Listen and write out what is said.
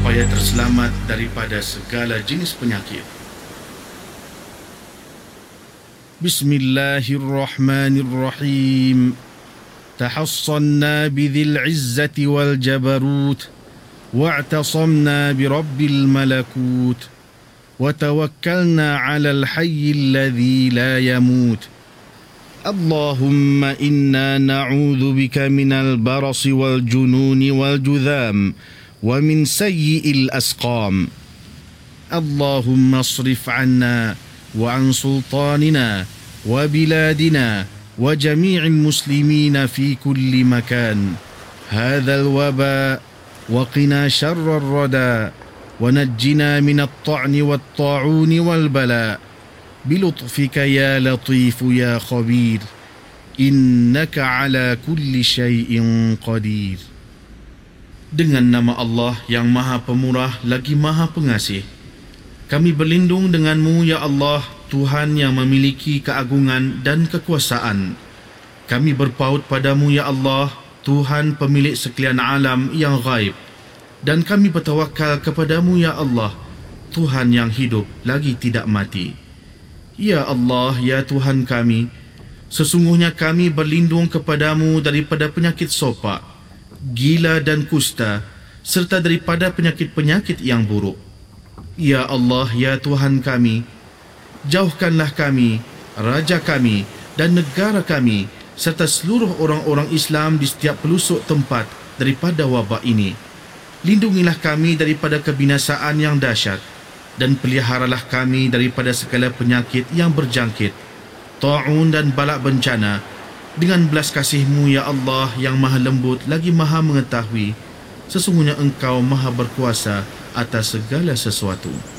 supaya terselamat daripada segala jenis penyakit. Bismillahirrahmanirrahim. Tahassanna bidhil izzati wal jabarut wa'tasamna birabbil malakut wa tawakkalna 'alal hayyil ladzi la yamut. Allahumma inna na'udzu bika minal barasi wal jununi wal judham wa min sayyi'il asqam. Allahumma asrif 'anna wa 'an sultanina wa biladina wa jami'il muslimina fi kulli makan hadzal waba wa qina syarrar rada wa najjina minat ta'ni wat ta'uni wal bala bilutfika ya latif ya khabir innaka ala kulli syai'in qadir. Dengan nama Allah yang Maha Pemurah lagi Maha Pengasih, kami berlindung denganmu ya Allah, Tuhan yang memiliki keagungan dan kekuasaan. Kami berpaut padamu ya Allah, Tuhan pemilik sekalian alam yang ghaib, dan kami bertawakal kepadamu ya Allah, Tuhan yang hidup lagi tidak mati. Ya Allah, ya Tuhan kami, sesungguhnya kami berlindung kepadamu daripada penyakit sopak, gila dan kusta, serta daripada penyakit-penyakit yang buruk. Ya Allah, ya Tuhan kami, jauhkanlah kami, raja kami dan negara kami serta seluruh orang-orang Islam di setiap pelosok tempat daripada wabak ini. Lindungilah kami daripada kebinasaan yang dahsyat dan peliharalah kami daripada segala penyakit yang berjangkit, ta'un dan balak bencana, dengan belas kasih-Mu ya Allah yang maha lembut lagi maha mengetahui. Sesungguhnya Engkau maha berkuasa atas segala sesuatu.